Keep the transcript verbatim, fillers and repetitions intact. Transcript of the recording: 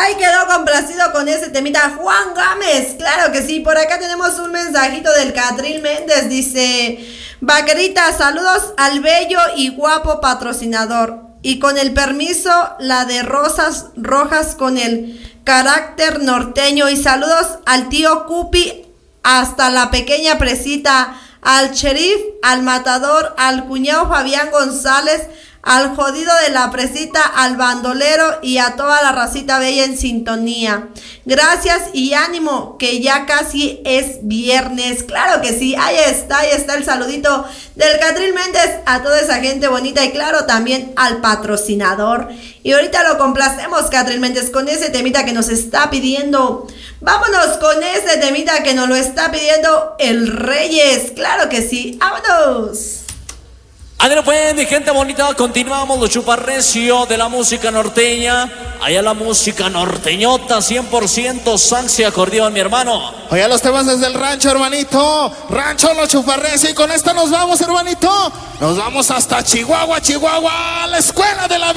Ahí quedó complacido con ese temita Juan Gámez. Claro que sí. Por acá tenemos un mensajito del Catril Méndez. Dice: Vaquerita, saludos al bello y guapo patrocinador. Y con el permiso, la de Rosas Rojas con el carácter norteño. Y saludos al tío Cupi hasta la pequeña presita, al sheriff, al matador, al cuñado Fabián González, al jodido de la presita, al bandolero y a toda la racita bella en sintonía. Gracias y ánimo, que ya casi es viernes. Claro que sí, ahí está, ahí está el saludito del Catril Méndez a toda esa gente bonita y claro, también al patrocinador. Y ahorita lo complacemos, Catril Méndez, con ese temita que nos está pidiendo. Vámonos con ese temita que nos lo está pidiendo el Reyes. Claro que sí, vámonos. Adela, pues, mi gente bonita, continuamos los chuparrecio de la música norteña. Allá la música norteñota, cien por ciento sax y acordeón, mi hermano. Oye, los temas desde el rancho, hermanito. Rancho los chuparrecio. Y con esta nos vamos, hermanito. Nos vamos hasta Chihuahua, Chihuahua, a la escuela de la